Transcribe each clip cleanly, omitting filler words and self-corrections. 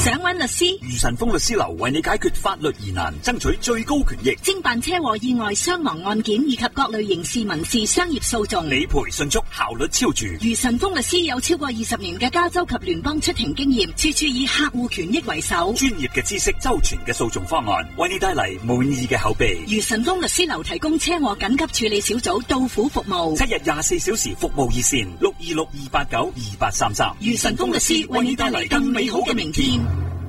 想揾律師？ 余晨風律師樓為你解決法律疑難，爭取最高權益， 偵辦車禍、意外、傷亡案件以及各類刑事、民事、商業訴訟， 理賠迅速，效率超住。 余晨風律師有超過20年嘅加州及聯邦出庭經驗，處處以客戶權益為首， 專業嘅知識，周全嘅訴訟方案，為你帶嚟滿意嘅口碑。 余晨風律師樓提供車禍緊急處理小組到府服務 ，7日24小時服務熱線626-289-2833。 余晨風律師為你帶嚟更美好嘅明天。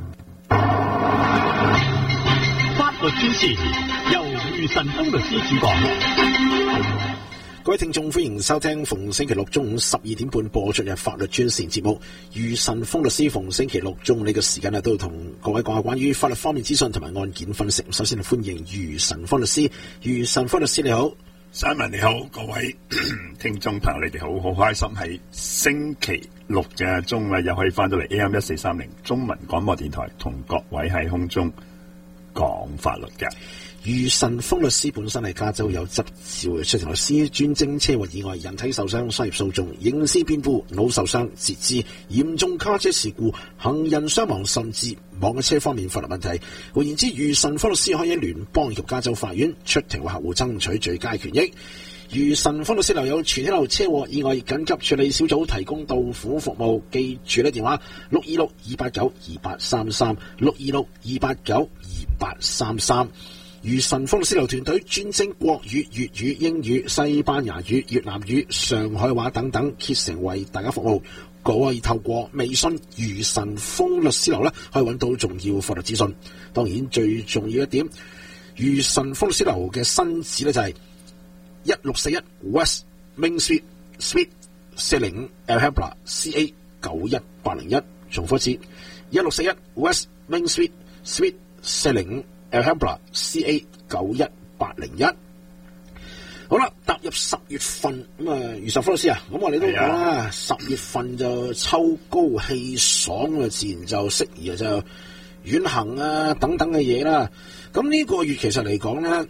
法律專線由余晨風律師主講。 各位聽眾，歡迎收聽逢星期六中午12點半播出嘅法律專線節目。余晨風律師逢星期六中午呢個時間都要同各位講下關於法律方面資訊同埋案件分析。首先係歡迎余晨風律師。余晨風律師你好。 Simon 你好，各位聽眾朋友你哋好，好開心喺星期六嘅中午又可以翻到嚟 AM1430 中文廣播電台同各位喺空中講法律嘅。 余晨風律師本身係加州有執照嘅出庭律師，專精車禍意外、人體受傷、商業訴訟、刑事辯護、腦受傷、截肢、嚴重卡車事故、行人傷亡甚至網嘅車方面法律問題。換言之，余晨風律師可以喺聯邦及加州法院出庭為客戶爭取最佳權益。余晨風律師樓有全天候車禍意外緊急處理小組，提供到府服務，記住呢電話626-289-2833 626-289-2833。余晨風律師樓團隊專精國語、粵語、英語、西班牙語、越南語、上海話等等，竭誠為大家服務。可以透過微信余晨風律師樓可以揾到重要法律資訊。當然最重要一點，余晨風律師樓嘅新址就係1641 West Main Street Suite 405 Alhambra CA 91801。重複一次，1641 West Main Street Suite 405 Alhambra CA 91801。好啦，踏入10月份咁啊，余晨風律師啊，咁我哋都講啦，10月份就秋高氣爽啊，自然就適宜就遠行啊等等嘅嘢啦。咁呢個月其實嚟講咧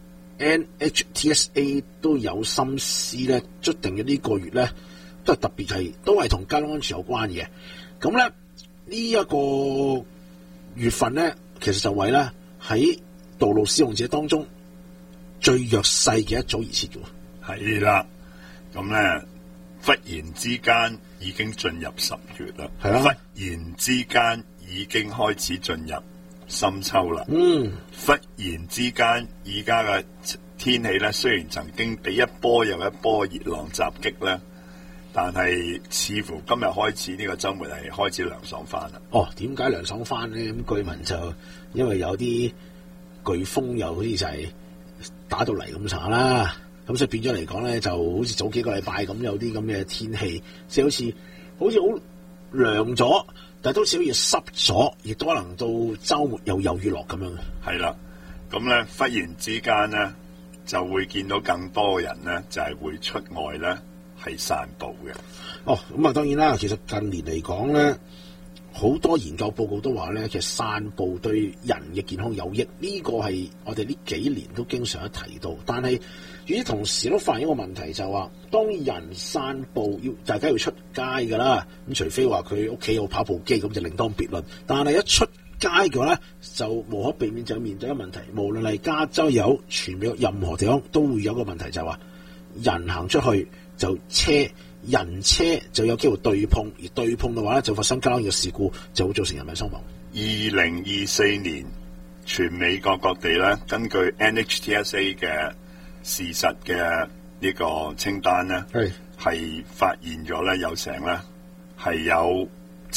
，NHTSA 都有心思咧，卒定嘅呢個月咧，都係特別係都係同交通安全有關嘅。咁咧呢一個月份咧，其實就為咧喺道路使用者當中最弱勢嘅一組而設嘅。 係啦，咁咧忽然之間已經進入10月啦，忽然之間已經開始進入深秋啦。忽然之間而家嘅天氣咧，雖然曾經俾一波又一波熱浪襲擊咧，但係似乎今日開始呢個週末係開始涼爽翻啦。 點解涼爽翻咧？咁據聞就因為有啲颶風又好似就係打到嚟咁上下啦，咁所以變咗嚟講咧，就好似早幾個禮拜咁有啲咁嘅天氣，即係好似好涼咗，但係都好似濕咗，亦都可能到週末又有雨落咁樣。 係啦，咁咧忽然之間咧就會見到更多人咧就係會出外咧係散步嘅。 咁啊當然啦，其實近年嚟講咧，好多研究報告都話咧，其實散步對人嘅健康有益，呢個係我哋呢幾年都經常一提到。但係與此同時都發現一個問題，就係話當人散步大家要出街㗎啦，咁除非話佢屋企有跑步機，咁就另當別論。但係一出街嘅話咧，就無可避免就面對一個問題，無論係加州有全美任何地方都會有個問題，就係話人行出去就人車就有機會對碰，而對碰嘅話咧就發生交通嘅事故，就會造成人命傷亡。 2024年全美國各地咧，根據 NHTSA 嘅事實嘅呢個清單咧，係發現咗咧有成咧係有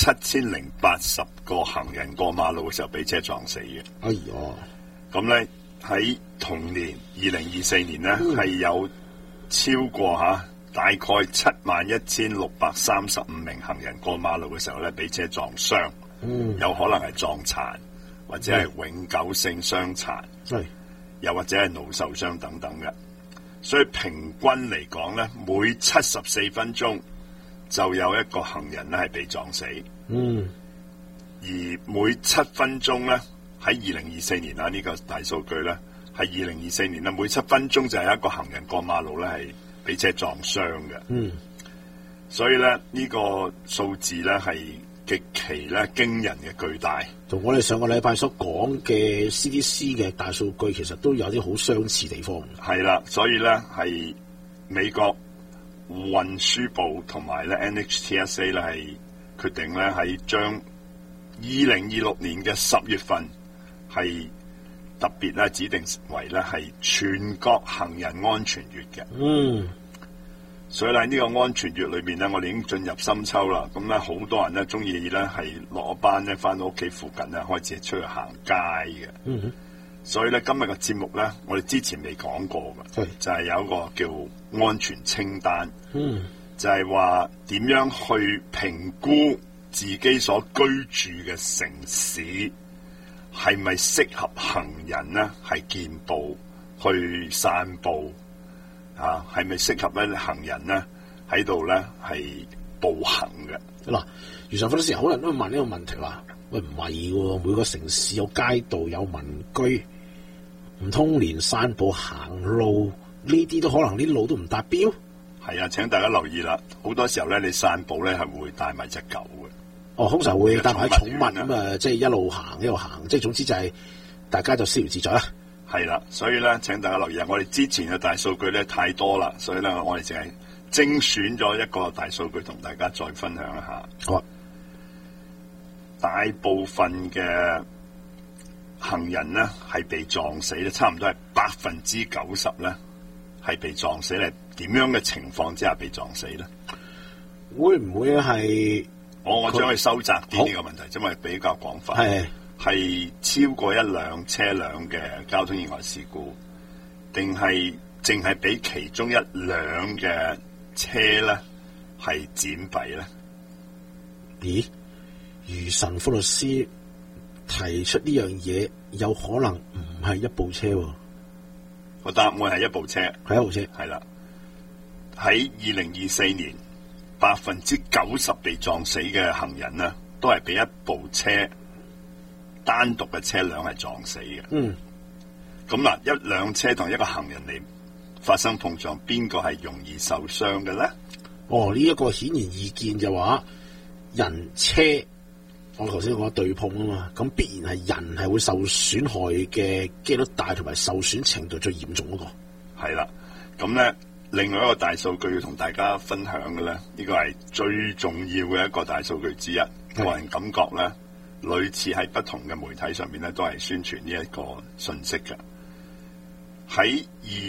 7080個行人過馬路嘅時候俾車撞死嘅。咁咧喺同年2024年咧係有超過大概71,635名行人過馬路嘅時候咧，俾車撞傷，有可能係撞殘，或者係永久性傷殘，又或者係腦受傷等等嘅。所以平均嚟講咧，每74分鐘就有一個行人咧係被撞死，而每7分鐘咧喺2024年啦，呢個大數據咧係2024年啦，每7分鐘就係一個行人過馬路咧係俾車撞傷嘅。所以咧呢個數字咧係極其咧驚人嘅巨大， 同我哋上個禮拜所講嘅 CDC 嘅大數據其實都有啲好相似地方。 係啦，所以咧係美國運輸部同埋咧 NHTSA 咧係決定咧係將2026年嘅10月份係特別咧指定為咧係全國行人安全月嘅。所以咧呢個安全月裏邊咧，我哋已經進入深秋啦。咁咧好多人咧中意咧係落班咧翻到屋企附近咧開始出去行街嘅。所以咧今日嘅節目咧，我哋之前未講過嘅，就係有一個叫安全清單。就係話點樣去評估自己所居住嘅城市係咪適合行人咧係健步去散步。係咪適合咧行人咧喺度咧係步行嘅？嗱，余神父老師，好多人都會問呢個問題話：喂，唔係喎，每個城市有街道有民居，唔通連散步行路呢啲都可能啲路都唔達標？係啊，請大家留意啦，好多時候咧你散步咧係會帶埋隻狗嘅。哦，通常會帶埋寵物咁啊，即係一路行一路行，即係總之就係大家就逍遙自在啦。係啦，所以咧，請大家留意啊！我哋之前嘅大數據咧太多啦，所以咧我哋淨係精選咗一個大數據同大家再分享一下。好啊，大部分嘅行人咧係被撞死咧，差唔多係90%咧係被撞死咧。點樣嘅情況之下被撞死咧？會唔會係我將佢收窄啲呢個問題，因為比較廣泛。係超過一輛車輛嘅交通意外事故，定係淨係俾其中一輛嘅車咧係剪斃咧？咦？余神父律師提出呢樣嘢，有可能唔係一部車喎。個答案係一部車，係一部車，係啦。喺2024年，90%被撞死嘅行人呢，都係俾一部車。單獨嘅車輛係撞死嘅。咁嗱，一輛車同一個行人嚟發生碰撞，邊個係容易受傷嘅咧？哦，呢一個顯然易見就話人車，我頭先講對碰啊嘛，咁必然係人係會受損害嘅機率大，同埋受損程度最嚴重嗰個。係啦，咁咧另外一個大數據要同大家分享嘅咧，呢個係最重要嘅一個大數據之一。個人感覺咧。類似喺不同嘅媒體上面咧，都係宣傳呢一個信息嘅。喺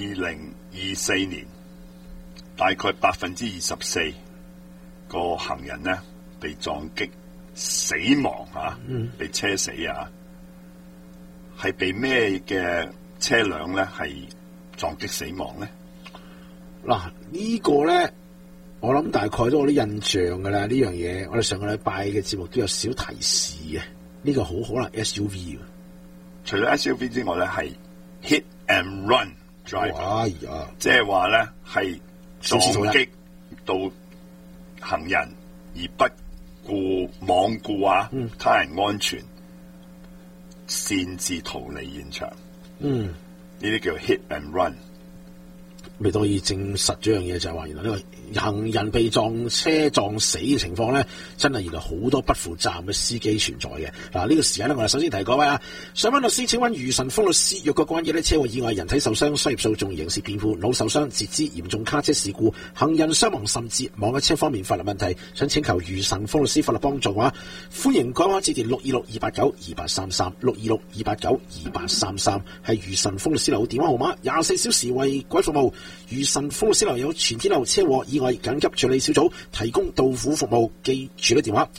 2024年，大概24%個行人咧被撞擊死亡被車死啊，係被咩嘅車輛咧係撞擊死亡咧？嗱，呢個咧。我諗大概都有啲印象噶啦，呢樣嘢我哋上個禮拜嘅節目都有少提示嘅。呢個好可能 SUV 嘅，除咗 SUV 之外咧，係 hit and run driver，即係話咧係撞擊到行人而不顧罔顧他人安全，擅自逃離現場。呢啲叫 hit and run。未到可以證實咗樣嘢，就係話原來呢個行人被撞車撞死嘅情況咧，真係原來好多不負責任嘅司機存在嘅。嗱，呢個時間咧，我哋首先提各位啊，上溫律師請問余神風律師，若果關於呢車禍意外人體受傷、商業訴訟、刑事辯護、腦受傷、截肢、嚴重卡車事故、行人傷亡甚至網約車方面法律問題，想請求余神風律師法律幫助嘅話，歡迎改話致電626-289-2833 626-289-2833，係余神風律師樓電話號碼，24小時為各位服務。余神風律師樓有全天候車禍意外緊急處理小組，提供到府服務，記住呢電話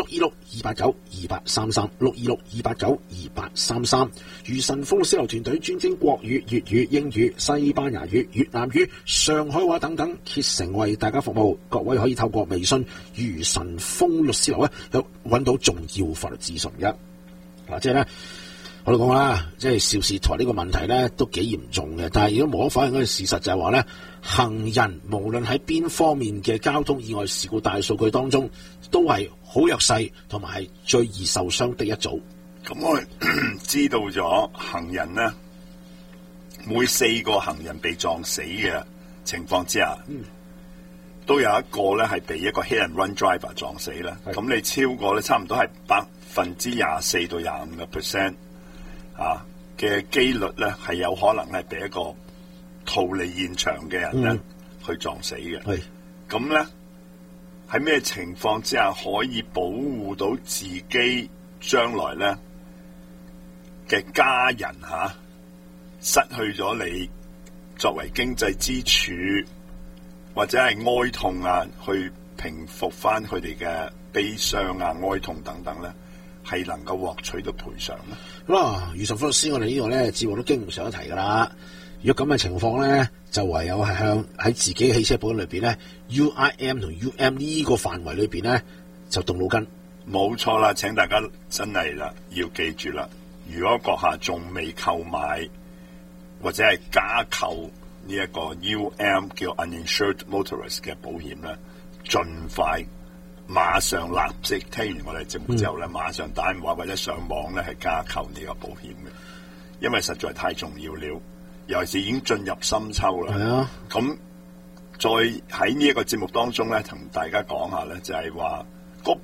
626-289-2833 626-289-2833。余神風律師樓團隊專精國語、粵語、英語、西班牙語、越南語、上海話等等，竭誠為大家服務。各位可以透過微信余神風律師樓有揾到重要法律資訊嘅。嗱，即係咧。我哋講啦，即係肇事台呢個問題咧都幾嚴重嘅，但係如果無可否認嗰個事實就係話咧，行人無論喺邊方面嘅交通意外事故大數據當中，都係好弱勢，同埋係最易受傷的一組。咁我哋知道咗行人咧，每4個行人被撞死嘅情況之下， 都有一個咧係被一個 hit and run driver 撞死啦。咁你超過咧差唔多係24%到25%嘅機率咧係有可能係被一個逃離現場嘅人咧去撞死嘅。咁咧喺咩情況之下可以保護到自己將來咧嘅家人失去咗你作為經濟支柱或者係哀痛去平復翻佢哋嘅悲傷哀痛等等咧，係能夠獲取到賠償咧？ 咁啊，余神父律師，我哋呢個咧節目都經常上一提噶啦。如果咁嘅情況咧，就唯有係向喺自己汽車保險裏邊咧 UIM 同 UM 呢個範圍裏邊咧就動腦筋。 冇錯啦，請大家真係啦，要記住啦。如果閣下仲未購買或者係加購呢一個 UM 叫 Uninsured Motorist 嘅保險咧，盡快馬上立即聽完我哋節目之後咧，馬上打電話或者上網咧係加購呢個保險嘅，因為實在太重要了，尤其是已經進入深秋啦。係啊，咁再喺呢一個節目當中咧，同大家講下咧，就係話嗰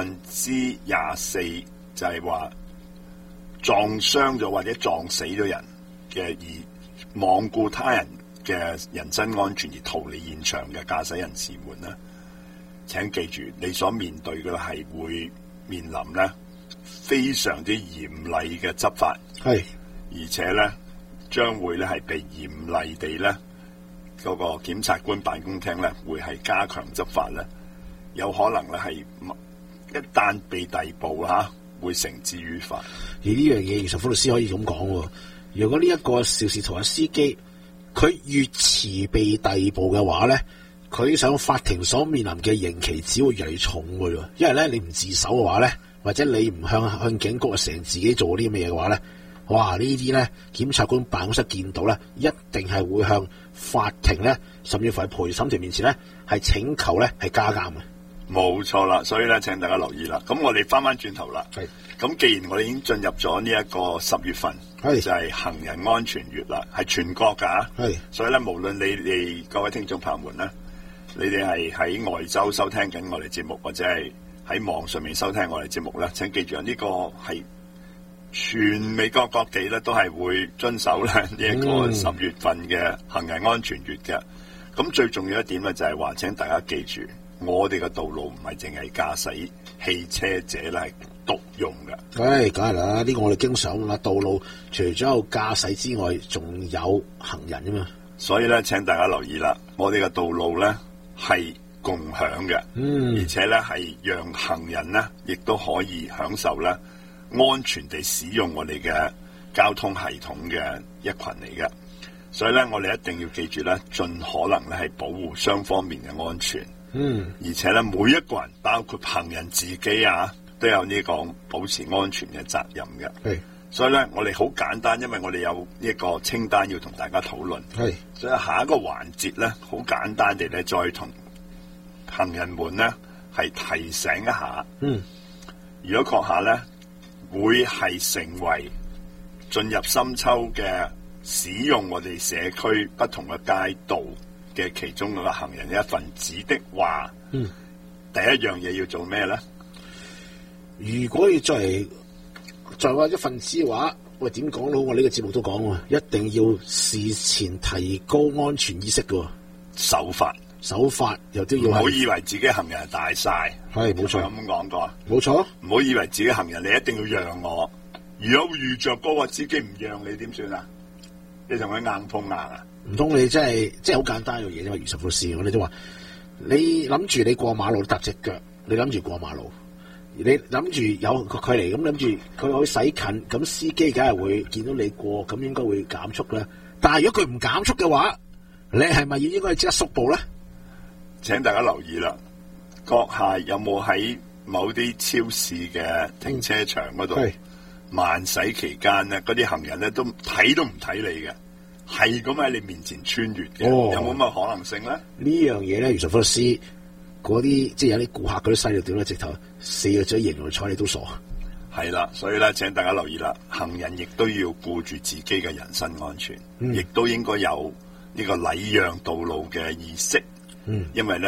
24%就係話撞傷咗或者撞死咗人嘅而罔顧他人嘅人身安全而逃離現場嘅駕駛人士們咧，請記住你所面對嘅係會面臨咧非常之嚴厲嘅執法，係而且咧將會咧係被嚴厲地咧嗰個檢察官辦公廳咧會係加強執法咧，有可能咧係一旦被逮捕會繩之於法。 而呢樣嘢，余神父律師可以咁講喎。如果呢一個肇事途嘅司機，佢越遲被逮捕嘅話咧，佢上法庭所面臨嘅刑期只會越嚟越重嘅喎。因為咧，你唔自首嘅話咧，或者你唔向警局成自己做啲咁嘅嘢嘅話咧，哇！呢啲咧檢察官辦公室見到咧，一定係會向法庭咧，甚至乎喺陪審團面前咧，係請求咧係加監嘅。 冇錯啦，所以咧請大家留意啦。咁我哋翻轉頭啦。咁既然我哋已經進入咗呢一個10月份，就係行人安全月啦，係全國㗎。所以咧，無論你哋各位聽眾朋友們咧，你哋係喺外州收聽緊我哋節目，或者係喺網上面收聽我哋節目咧，請記住呢個係全美國各地咧都係會遵守咧呢一個10月份嘅行人安全月嘅。咁最重要一點咧就係話，請大家記住，我哋嘅道路唔係淨係駕駛汽車者咧係獨用嘅。 梗係啦，呢個我哋經常講，道路除咗有駕駛之外，仲有行人啊嘛。 所以咧，請大家留意啦，我哋嘅道路咧係共享嘅，而且咧係讓行人咧亦都可以享受咧安全地使用我哋嘅交通系統嘅一群嚟嘅。所以咧，我哋一定要記住咧，盡可能咧係保護雙方面嘅安全。而且咧，每一個人，包括行人自己都有呢個保持安全嘅責任嘅。所以咧，我哋好簡單，因為我哋有一個清單要同大家討論。所以下一個環節咧，好簡單地咧，再同行人們咧係提醒一下。如果閣下咧會係成為進入深秋嘅使用我哋社區不同嘅街道嘅其中一個行人嘅一份子的話，第一樣嘢要做咩咧？ 如果要作為一份子嘅話，喂，點講到我呢個節目都講喎，一定要事前提高安全意識嘅， 守法又都要。唔好以為自己行人係大晒，係冇錯，咁講過，冇錯。唔好以為自己行人你一定要讓我，如果遇着嗰個司機唔讓你點算啊？你同佢硬碰硬啊？唔通你真係好簡單嘅嘢，因為余神父師我哋都話，你諗住你過馬路搭隻腳，你諗住過馬路，你諗住有個距離，咁諗住佢可以駛近，咁司機梗係會見到你過，咁應該會減速啦。但係如果佢唔減速嘅話，你係咪應該即刻縮步咧？請大家留意啦，閣下有冇喺某啲超市嘅停車場嗰度慢駛期間咧，嗰啲行人咧都唔睇你嘅，係咁喺你面前穿越嘅，有冇咁嘅可能性咧？呢樣嘢咧，余神父律師嗰啲即係有啲顧客嗰啲犀利點咧，直頭4個嘴形容睬你都傻。係啦，所以咧，請大家留意啦，行人亦都要顧住自己嘅人身安全，亦都應該有呢個禮讓道路嘅意識。因為咧，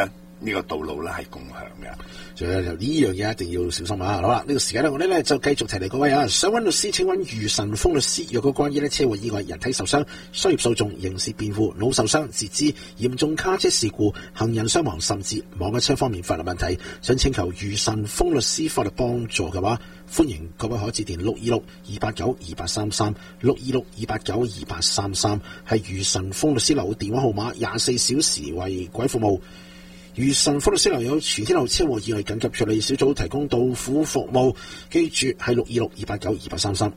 呢個道路咧係共享嘅。 所以呢樣嘢一定要小心啊！好啦，呢個時間咧，我哋咧就繼續提嚟各位啊，想揾律師請揾余晨風律師。若果關於咧車禍意外、人體受傷、商業訴訟、刑事辯護、腦受傷、截肢、嚴重卡車事故、行人傷亡，甚至網約車方面法律問題，想請求余晨風律師法律幫助嘅話，歡迎各位可致電626-289-2833 626-289-2833，係余晨風律師樓電話號碼，24小時為各位服務。余晨風律師樓有全天候車禍意外緊急處理小組，提供到府服務，記住係626-289-2833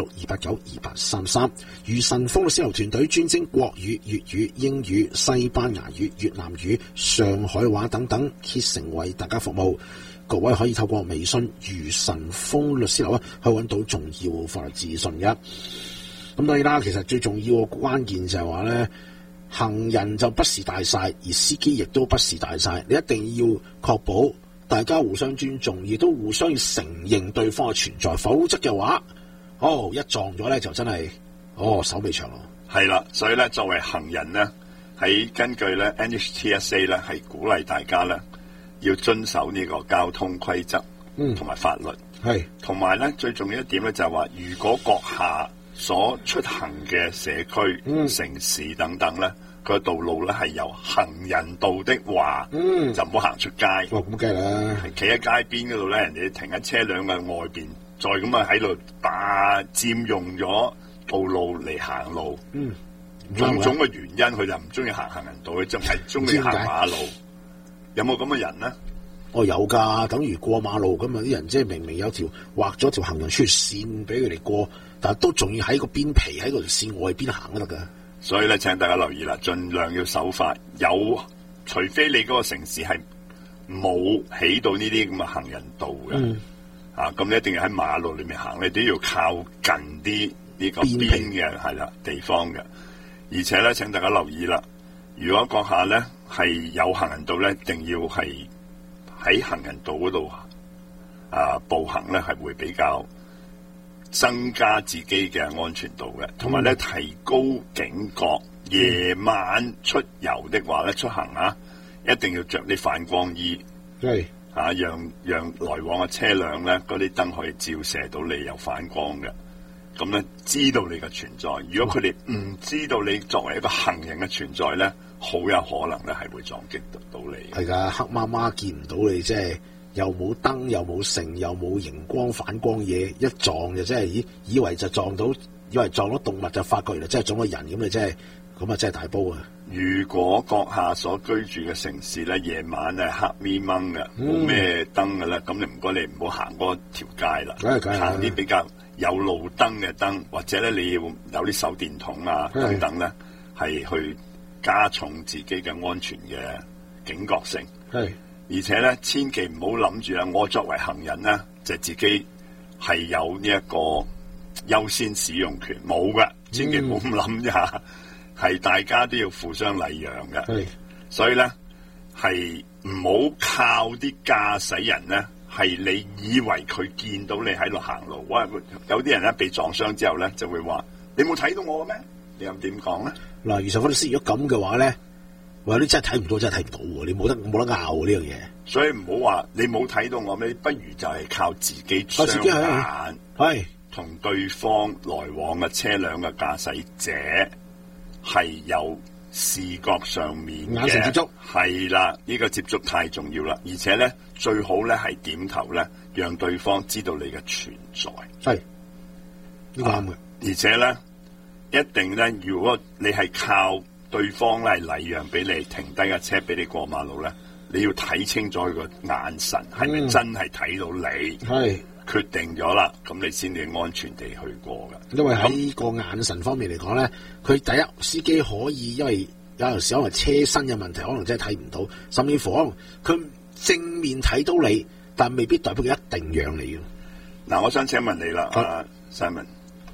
626-289-2833。余晨風律師樓團隊專精國語、粵語、英語、西班牙語、越南語、上海話等等，竭誠為大家服務。各位可以透過微信余晨風律師樓去揾到重要法律資訊嘅。咁當然啦，其實最重要嘅關鍵就係話咧，行人就不是大晒，而司機亦都不是大晒。你一定要確保大家互相尊重，亦都互相要承認對方嘅存在，否則嘅話，一撞咗咧就真係手尾長咯。 係啦，所以咧作為行人咧，喺根據咧 NHTSA 咧係鼓勵大家咧要遵守呢個交通規則同埋法律。係，同埋咧最重要一點咧就係話，如果閣下所出行嘅社區、城市等等咧，個道路咧係由行人道的話，就唔好行出街。 咁梗係啦， 企喺街邊嗰度咧，人哋停喺車輛嘅外邊，再咁啊喺度佔用咗道路嚟行路。種種嘅原因，佢就唔中意行行人道，佢淨係中意行馬路。有冇咁嘅人咧？ 有㗎，等於過馬路咁啊！啲人即係明明有畫咗條行人出線俾佢哋過，但係都仲要喺個邊皮喺個條線外邊行都得㗎。所以咧，請大家留意啦，盡量要守法。除非你嗰個城市係冇起到呢啲咁嘅行人道嘅，咁你一定要喺馬路裏面行，你都要靠近啲呢個邊嘅係啦地方嘅。而且咧，請大家留意啦，如果閣下咧係有行人道咧，一定要係喺行人道嗰度步行咧，係會比較增加自己嘅安全度嘅，同埋咧提高警覺。夜晚出遊的話咧，出行一定要着啲反光衣，讓來往嘅車輛咧嗰啲燈可以照射到你有反光嘅，咁咧知道你嘅存在。如果佢哋唔知道你作為一個行人嘅存在咧，好有可能咧係會撞擊到你。係㗎，黑媽媽見唔到你，即係又冇燈又冇繩又冇熒光反光嘢，一撞就真係以為就撞到，以為撞到動物，就發覺原來真係撞到人，咁你真係咁啊，真係大煲啊！如果閣下所居住嘅城市咧，夜晚係黑咪掹嘅，冇咩燈嘅咧，咁你唔該你唔好行嗰條街啦，行啲比較有路燈嘅燈，或者咧你要有啲手電筒等等咧，係去加重自己嘅安全嘅警覺性。而且咧，千祈唔好諗住啊，我作為行人咧，就自己係有呢一個優先使用權，冇㗎，千祈唔好咁諗咋。係大家都要互相禮讓嘅，所以咧係唔好靠啲駕駛人咧，係你以為佢見到你喺度行路，有啲人咧被撞傷之後咧就會話：你冇睇到我嘅咩？你又點講咧？嗱，余晨風律師，如果咁嘅話咧，話你真係睇唔到，真係睇唔到喎，你冇得拗呢樣嘢。所以唔好話你冇睇到我咩，不如就係靠自己雙眼，同對方來往嘅車輛嘅駕駛者。係有視覺上面嘅眼神接觸，係啦，呢個接觸太重要啦，而且咧最好咧係點頭咧，讓對方知道你嘅存在。係呢個啱嘅，而且咧一定咧，如果你係靠對方咧禮讓俾你停低架車俾你過馬路咧，你要睇清楚佢個眼神係咪真係睇到你。係。決定咗啦，咁你先至安全地去過㗎。因為喺個眼神方面嚟講咧，佢第一司機可以，因為有陣時可能車身嘅問題，可能真係睇唔到，甚至乎可能佢正面睇到你，但未必代表佢一定讓你嘅。嗱，我想請問你啦，Simon，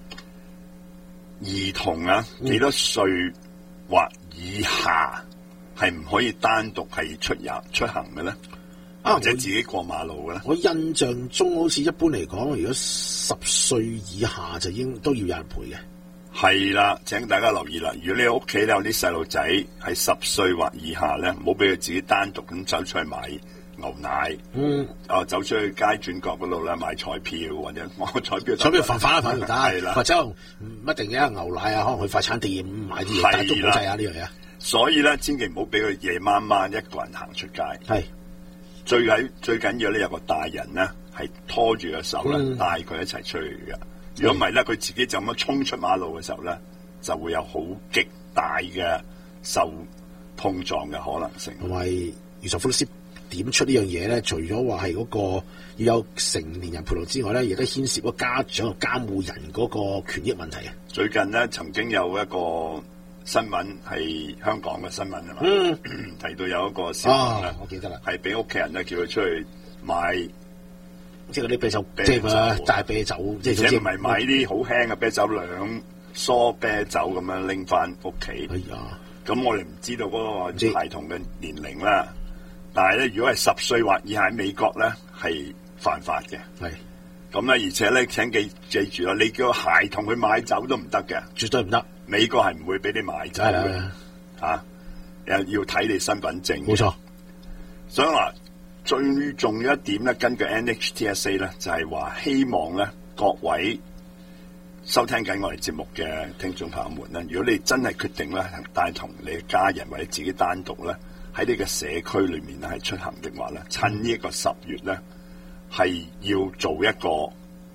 兒童幾多歲或以下係唔可以單獨係出行嘅咧？或者自己過馬路嘅咧？我印象中好似一般嚟講，如果10歲以下就都要有人陪嘅。 係啦，請大家留意啦。如果你屋企咧有啲細路仔係10歲或以下咧，唔好俾佢自己單獨咁走出去買牛奶。走出去街轉角嗰度咧買彩票或者彩票犯法啊， 係啦， 或者唔一定嘅牛奶啊，可能去快餐店買啲嘢，但係都冇制啊呢樣嘢。 所以咧，千祈唔好俾佢夜晚晚一個人行出街。 係最緊要咧有個大人咧係拖住個手咧帶佢一齊出去嘅。如果唔係咧，佢自己就咁樣衝出馬路嘅時候咧，就會有好極大嘅受碰撞嘅可能性。 同埋如實福律師點出呢樣嘢咧，除咗話係嗰個要有成年人陪同之外咧，亦都牽涉個家長監護人嗰個權益問題啊。 最近咧曾經有一個新聞係香港嘅新聞啊嘛，提到有一個小朋友， 我記得啦， 係俾屋企人咧叫佢出去買。 即係嗰啲啤酒，即係大啤酒，即係而且唔係買啲好輕嘅啤酒，2梳啤酒咁樣拎翻屋企。 哎呀！ 咁我哋唔知道嗰個孩童嘅年齡啦，但係咧，如果係10歲或以下喺美國咧，係犯法嘅。係咁咧，而且咧，請記住啦，你叫孩童去買酒都唔得嘅， 絕對唔得。美國係唔會俾你買酒嘅，要睇你身份證。冇錯。所以話最重要一點咧，根據 NHTSA 咧，就係話希望咧各位收聽緊我哋節目嘅聽眾朋友們咧，如果你真係決定咧帶同你嘅家人或者自己單獨咧喺呢個社區裏面咧係出行嘅話咧，趁呢一個10月咧係要做一個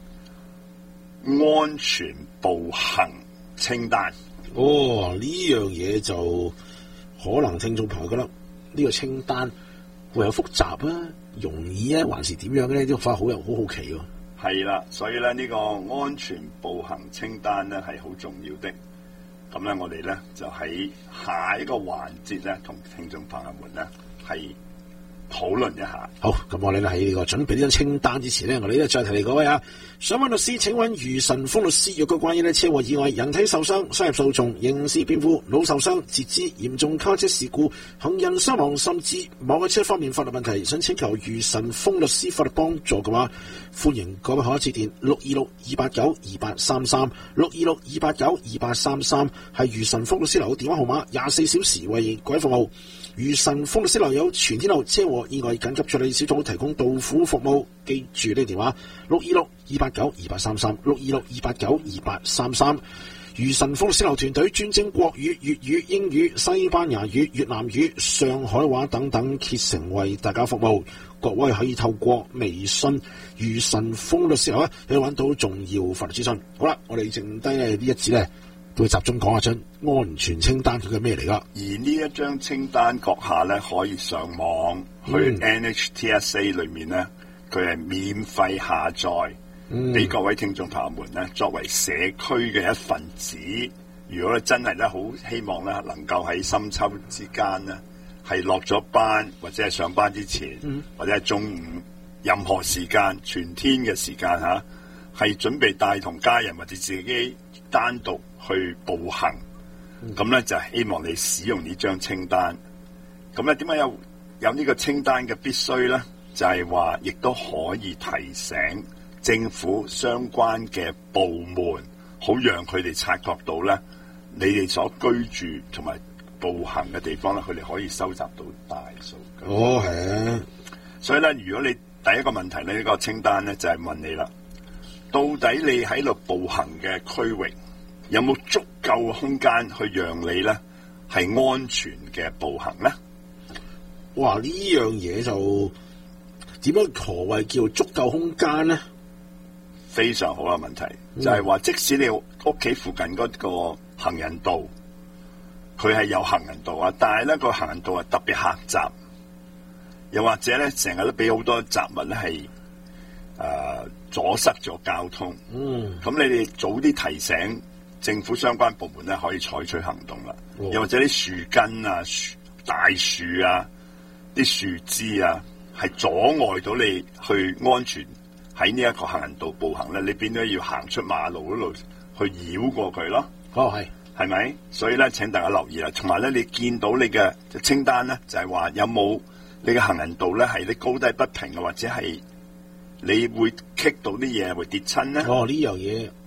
安全步行清單。 呢樣嘢就可能聽眾朋友覺得呢個清單會有複雜啊、容易啊，還是點樣咧？呢個反而好好奇喎。 係啦，所以咧呢個安全步行清單咧係好重要的。咁咧我哋咧就喺下一個環節咧同聽眾朋友們咧係討論一下。好，咁我哋咧喺呢個準備呢張清單之前咧，我哋咧再提各位啊，想揾律師請揾余晨峰律師。若果關於咧車禍意外、人體受傷、商業訴訟、刑事辯護、腦受傷、截肢、嚴重交車事故、行人傷亡，甚至某個車方面法律問題，想請求余晨峰律師法律幫助嘅話，歡迎各位可以致電626-289-2833 626-289-2833，係余晨峰律師樓嘅電話號碼，24小時為各位服務。余晨峰律師樓有全天候車禍意外緊急處理小組，提供到府服務。記住呢個電話626-289-2833 626-289-2833。余晨峰律師樓團隊專精國語、粵語、英語、西班牙語、越南語、上海話等等，竭誠為大家服務。各位可以透過微信余晨峰律師樓去揾到重要法律資訊。好啦，我哋剩低呢一節呢都會集中講下張安全清單佢係咩嚟㗎？而呢一張清單閣下咧可以上網去 NHTSA 裏面咧，佢係免費下載，俾各位聽眾朋友們咧作為社區嘅一份子。如果真係咧好希望咧能夠喺深秋之間咧係落咗班或者係上班之前，或者係中午任何時間全天嘅時間嚇，係準備帶同家人或者自己單獨去步行，咁咧就希望你使用呢張清單。咁咧點解有呢個清單嘅必須咧？就係話亦都可以提醒政府相關嘅部門，好讓佢哋察覺到咧，你哋所居住同埋步行嘅地方咧，佢哋可以收集到大數據。係。所以咧，如果你第一個問題咧，呢個清單咧就係問你啦，到底你喺度步行嘅區域有冇足夠空間去讓你咧係安全嘅步行咧？哇！呢樣嘢就點樣何謂叫足夠空間咧？非常好嘅問題，就係話即使你屋企附近嗰個行人道，佢係有行人道啊，但係咧個行人道係特別狹窄，又或者咧成日都俾好多雜物咧係阻塞咗交通。咁你哋早啲提醒政府相關部門咧，可以採取行動啦。又或者啲樹根啊、大樹啊、啲樹枝啊，係阻礙到你去安全喺呢一個行人道步行咧，你變咗要行出馬路嗰度去繞過佢咯。係咪？所以咧，請大家留意啦。同埋咧，你見到你嘅清單咧，就係話有冇你嘅行人道咧係啲高低不平啊，或者係你會棘到啲嘢會跌親咧？呢樣嘢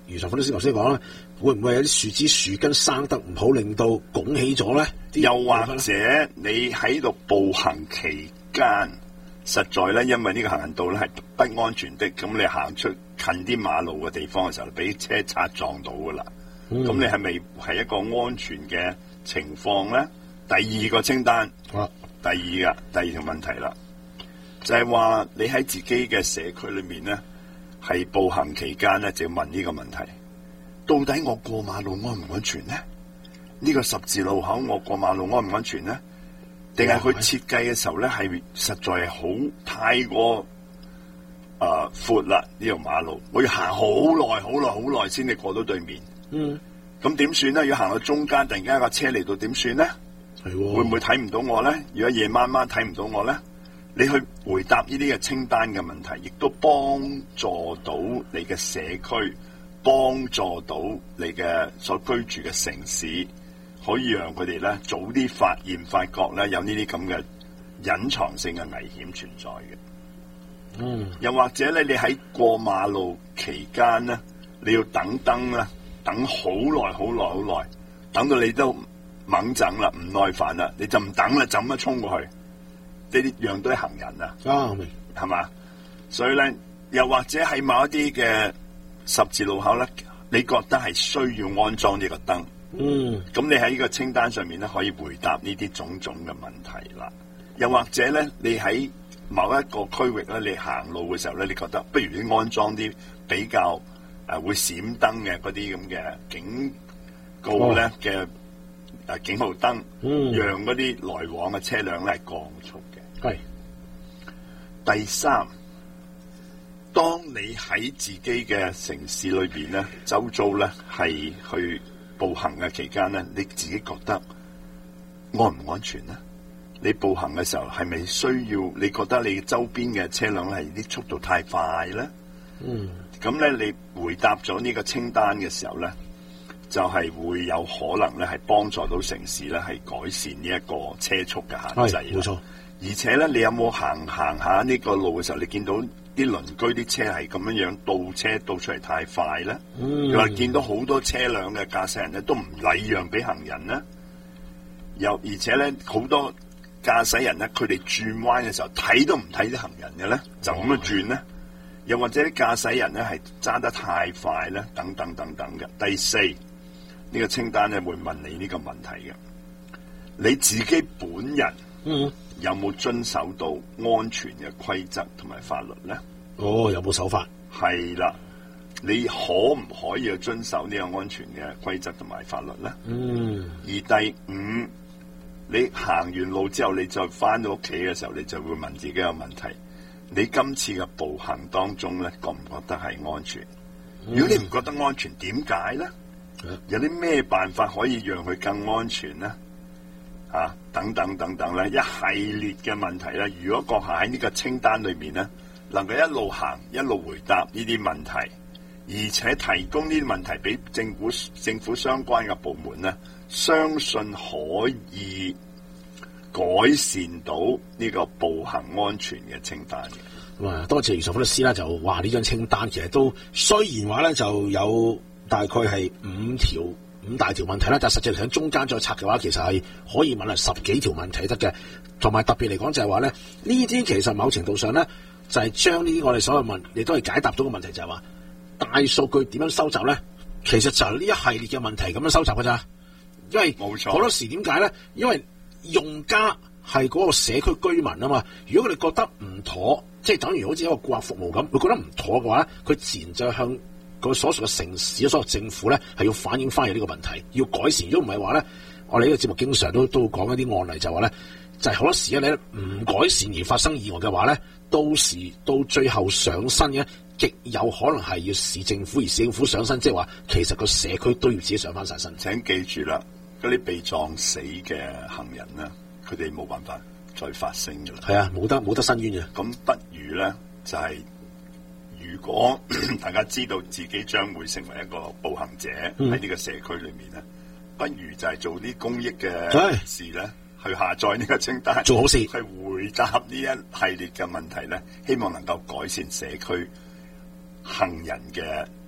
余神父師頭先講啦，會唔會有啲樹枝樹根生得唔好，令到拱起咗咧？ 又或者你喺度步行期間，實在咧，因為呢個行人道咧係不安全的，咁你行出近啲馬路嘅地方嘅時候，俾車擦撞到噶啦。咁你係咪係一個安全嘅情況咧？第二個清單，第二條問題啦，就係話你喺自己嘅社區裏面咧，係步行期間咧，就要問呢個問題：到底我過馬路安唔安全咧？呢個十字路口我過馬路安唔安全咧？定係佢設計嘅時候咧，係實在係好太過闊啦呢條馬路，我要行好耐先至過到對面。咁點算咧？要行到中間，突然間有架車嚟到，點算咧？會唔會睇唔到我咧？如果夜晚睇唔到我咧，你去回答呢啲嘅清單嘅問題，亦都幫助到你嘅社區，幫助到你嘅所居住嘅城市，可以讓佢哋咧早啲發現、發覺咧有呢啲咁嘅隱藏性嘅危險存在嘅。又或者咧，你喺過馬路期間咧，你要等燈啦。等好耐，等到你都猛整啦，唔耐煩啦，你就唔等啦，就咁樣衝過去，呢啲樣都係行人啊，係嘛？所以咧，又或者喺某一啲嘅十字路口咧，你覺得係需要安裝呢個燈，咁你喺呢個清單上面咧，可以回答呢啲種種嘅問題啦。又或者咧，你喺某一個區域咧，你行路嘅時候咧，你覺得不如你安裝啲比較會閃燈嘅嗰啲咁嘅警告咧嘅警號燈，讓嗰啲來往嘅車輛咧係降速嘅。第三，當你喺自己嘅城市裏邊咧，周遭咧係去步行嘅期間咧，你自己覺得安唔安全咧？你步行嘅時候係咪需要？你覺得你周邊嘅車輛係啲速度太快咧？咁咧，你回答咗呢個清單嘅時候咧，就係會有可能咧係幫助到城市咧係改善呢一個車速嘅限制。冇錯。而且咧，你有冇行下呢個路嘅時候，你見到啲鄰居啲車係咁樣樣倒車倒出嚟太快咧？又話見到好多車輛嘅駕駛人咧都唔禮讓俾行人咧？又而且咧，好多駕駛人咧，佢哋轉彎嘅時候睇都唔睇啲行人嘅咧，就咁樣轉咧？又或者啲駕駛人咧係揸得太快咧，等等嘅。第四，呢個清單咧會問你呢個問題嘅，你自己本人有冇遵守到安全嘅規則同埋法律咧？有冇守法？係啦，你可唔可以去遵守呢個安全嘅規則同埋法律咧？而第五，你行完路之後，你再翻到屋企嘅時候，你就會問自己個問題。你今次嘅步行當中咧，覺唔覺得係安全？如果你唔覺得安全，點解咧？有啲咩辦法可以讓佢更安全咧？等等咧，一系列嘅問題咧。如果閣下喺呢個清單裏面咧，能夠一路行一路回答呢啲問題，而且提供呢啲問題俾政府相關嘅部門咧，相信可以改善到呢個步行安全嘅清單嘅。 多謝余淑芬律師啦，就話呢張清單其實都雖然話咧就有大概係五大條問題啦，但係實際上中間再拆嘅話，其實係可以問係10幾條問題得嘅。同埋特別嚟講就係話咧，呢啲其實某程度上咧就係將呢啲我哋所謂問，亦都係解答到個問題，就係話大數據點樣收集咧？其實就係呢一系列嘅問題咁樣收集㗎咋。因為冇錯，好多時點解咧？因為用家係嗰個社區居民啊嘛，如果佢哋覺得唔妥，即係等於好似一個顧客服務咁，佢覺得唔妥嘅話咧，佢自然就向個所屬嘅城市、所屬政府咧係要反映翻嚟呢個問題，要改善。如果唔係話咧，我哋呢個節目經常都講一啲案例，就話咧，就係好多時咧你唔改善而發生意外嘅話咧，到最後上身嘅極有可能係要市政府，而市政府上身，即係話其實個社區都要自己上翻晒身。 請記住啦。嗰啲被撞死嘅行人咧，佢哋冇辦法再發聲嘅啦。係啊，冇得申冤嘅。咁不如咧，就係、是、如果大家知道自己將會成為一個步行者喺呢個社區裏面咧，不如就係做啲公益嘅事咧，去下載呢個清單，做好事，去回答呢一系列嘅問題咧，希望能夠改善社區行人嘅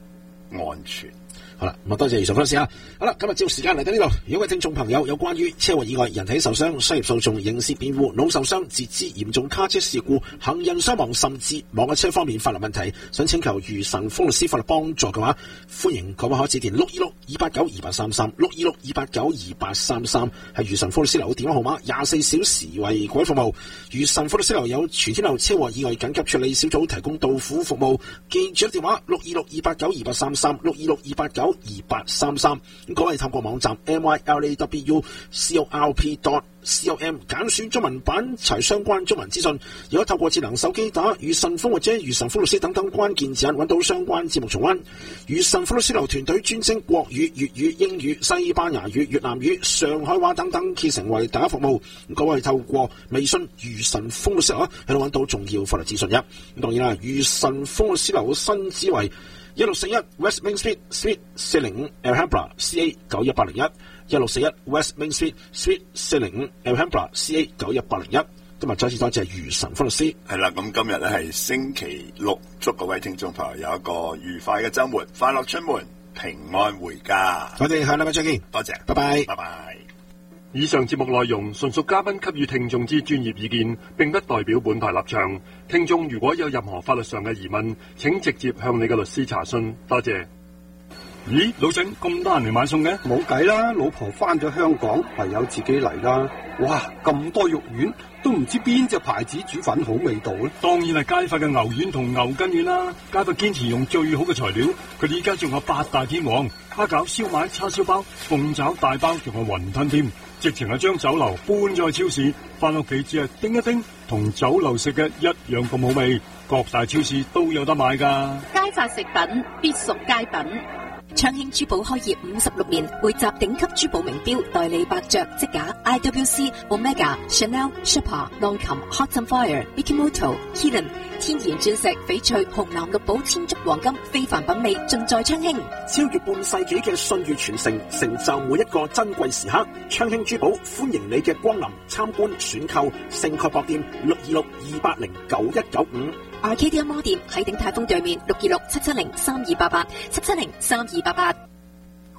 安全。 好啦，咁多謝余神父律師啊。好啦，今日節目時間嚟到呢度。如果各位聽眾朋友有關於車禍意外、人體受傷、商業訴訟、刑事辯護、腦受傷、截肢、嚴重卡車事故、行人傷亡，甚至網約車方面法律問題，想請求余神父律師法律幫助嘅話，歡迎各位可以致電626-289-2833 626-289-2833，係余神父律師樓電話號碼，24小時為各位服務。余神父律師樓有全天候車禍意外緊急處理小組，提供到府服務。記住電話626-289-2833 626-289-2833，各位透過網站 mylawcorp.com 揀選中文版齊相關中文資訊，如果透過智能手機打余神父或者余神父律師等等關鍵字眼揾到相關節目重溫。余神父律師樓團隊專精國語、粵語、英語、西班牙語、越南語、上海話等等，竭誠為大家服務。各位透過微信余神父律師樓喺度揾到重要法律資訊嘅。咁當然啦，余神父律師樓新址為1641 West Main Street Suite 405 Alhambra CA 91801 1641 West Main Street Suite 405 Alhambra CA 91801。今日再次多謝余神父律師。 係啦，咁今日咧係星期六，祝各位聽眾朋友有一個愉快嘅週末，快樂出門，平安回家。 我哋下禮拜再見， 多謝， 拜拜， 拜拜。 以上節目內容純屬嘉賓給予聽眾之專業意見，並不代表本台立場。聽眾如果有任何法律上嘅疑問，請直接向你嘅律師查詢。多謝。咦，老鄭咁得閒嚟買餸嘅？ 冇計啦，老婆翻咗香港，唯有自己嚟啦。哇，咁多肉丸，都唔知邊隻牌子煮粉好味道咧？ 當然係佳發嘅牛丸同牛筋丸啦。佳發堅持用最好嘅材料，佢哋依家仲有8大天王，蝦餃、燒賣、叉燒包、鳳爪大包，仲有雲吞添。直情係將酒樓搬咗去超市，翻屋企只係叮一叮，同酒樓食嘅一樣咁好味。各大超市都有得買㗎。 佳發食品必屬佳品。 昌興珠寶開業56年，匯集頂級珠寶名錶，代理百爵、積架、IWC、Omega、Chanel、Sherpa、Lancôme、Hot and Fire、Mikimoto、Hidden， 天然鑽石、翡翠、紅藍綠寶、千足黃金，非凡品味盡在昌興。 超越半世紀嘅信譽傳承，成就每一個珍貴時刻。昌興珠寶歡迎你嘅光臨、參觀、選購。盛蓋博店626-280-9195。 Arcadia Mall 店喺鼎泰豐對面，626-770-3288 770-3288。